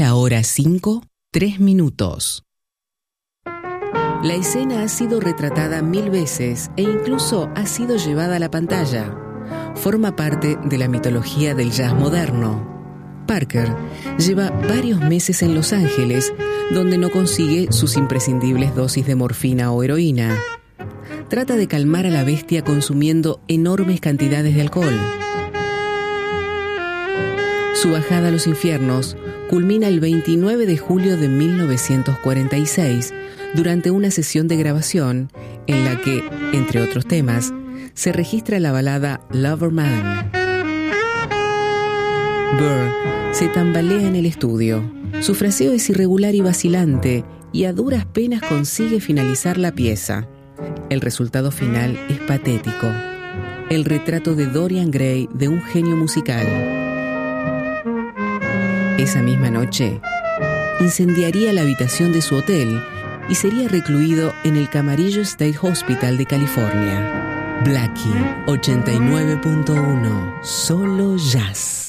la hora 5:03. La escena ha sido retratada 1000 veces e incluso ha sido llevada a la pantalla. Forma parte de la mitología del jazz moderno. Parker lleva varios meses en Los Ángeles, donde no consigue sus imprescindibles dosis de morfina o heroína. Trata de calmar a la bestia consumiendo enormes cantidades de alcohol. Su bajada a los infiernos culmina el 29 de julio de 1946 durante una sesión de grabación en la que, entre otros temas, se registra la balada Lover Man. Burr se tambalea en el estudio. Su fraseo es irregular y vacilante y a duras penas consigue finalizar la pieza. El resultado final es patético. El retrato de Dorian Gray de un genio musical. Esa misma noche, incendiaría la habitación de su hotel y sería recluido en el Camarillo State Hospital de California. Blackie 89.1, solo jazz.